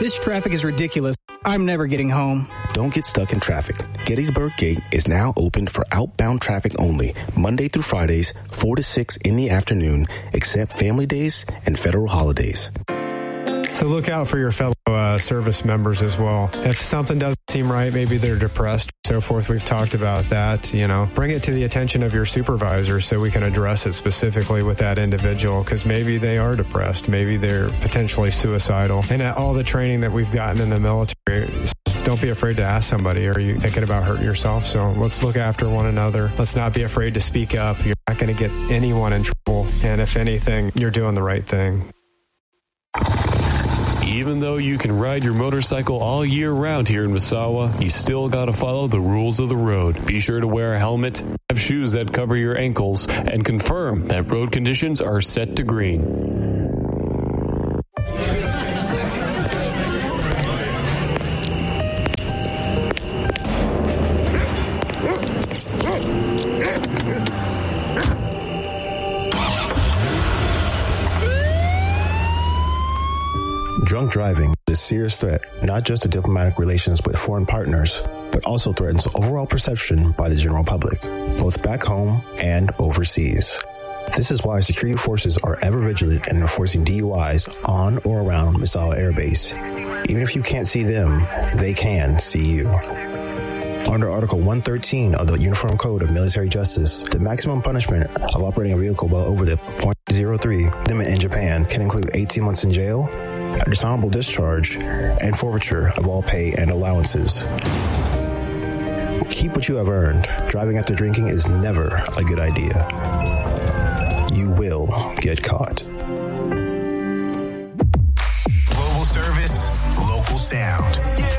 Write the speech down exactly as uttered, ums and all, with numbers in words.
This traffic is ridiculous. I'm never getting home. Don't get stuck in traffic. Gettysburg Gate is now open for outbound traffic only, Monday through Fridays, four to six in the afternoon, except family days and federal holidays. So look out for your fellow uh, service members as well. If something doesn't seem right, maybe they're depressed, so forth. We've talked about that. You know, bring it to the attention of your supervisor so we can address it specifically with that individual, because maybe they are depressed, maybe they're potentially suicidal. And at all the training that we've gotten in the military, don't be afraid to ask somebody, are you thinking about hurting yourself? So let's look after one another. Let's not be afraid to speak up. You're not going to get anyone in trouble. And if anything, you're doing the right thing. Even though you can ride your motorcycle all year round here in Misawa, you still gotta follow the rules of the road. Be sure to wear a helmet, have shoes that cover your ankles, and confirm that road conditions are set to green. Drunk driving is a serious threat, not just to diplomatic relations with foreign partners, but also threatens overall perception by the general public, both back home and overseas. This is why security forces are ever vigilant in enforcing D U Is on or around Misawa Air Base. Even if you can't see them, they can see you. Under Article one thirteen of the Uniform Code of Military Justice, the maximum punishment of operating a vehicle well over the point zero three limit in Japan can include eighteen months in jail, a dishonorable discharge, and forfeiture of all pay and allowances. Keep what you have earned. Driving after drinking is never a good idea. You will get caught. Global service, local sound.